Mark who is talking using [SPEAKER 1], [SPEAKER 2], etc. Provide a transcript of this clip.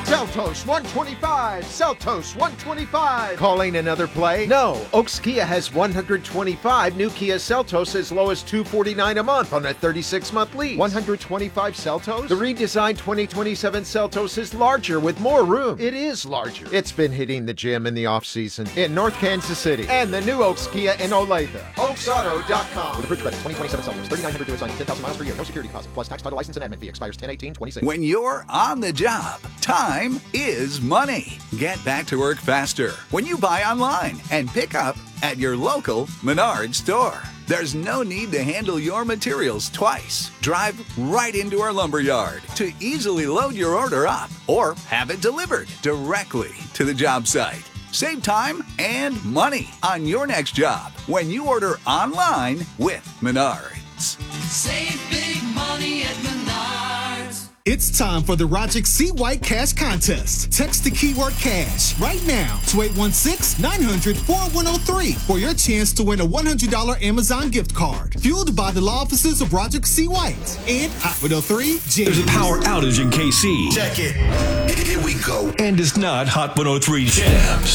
[SPEAKER 1] Seltos 125. Seltos 125.
[SPEAKER 2] Calling another play? No. Oaks Kia has 125 new Kia Seltos as low as $249 a month on a 36-month lease.
[SPEAKER 1] 125 Seltos?
[SPEAKER 2] The redesigned 2027 Seltos is larger with more room.
[SPEAKER 1] It is larger.
[SPEAKER 2] It's been hitting the gym in the off-season in North Kansas City.
[SPEAKER 1] And the new Oaks Kia in Olathe.
[SPEAKER 2] OaksAuto.com.
[SPEAKER 1] With approved credit, 2027 Seltos, 3,900 to assign 10,000 miles per year, no security deposit, plus tax, title, license, and admin fee expires 10/18/26.
[SPEAKER 3] When you're on the job, time is money. Get back to work faster when you buy online and pick up at your local Menards store. There's no need to handle your materials twice. Drive right into our lumberyard to easily load your order up or have it delivered directly to the job site. Save time and money on your next job when you order online with Menards.
[SPEAKER 4] Save big money at Menards.
[SPEAKER 5] It's time for the Rojix C White Cash Contest. Text the keyword cash right now to 816-900-4103 for your chance to win a $100 Amazon gift card. Fueled by the law offices of Rojix C White and Hot 103 J.
[SPEAKER 6] There's a power outage in KC.
[SPEAKER 7] Check it. Here we go.
[SPEAKER 6] And it's not Hot 103 Jams.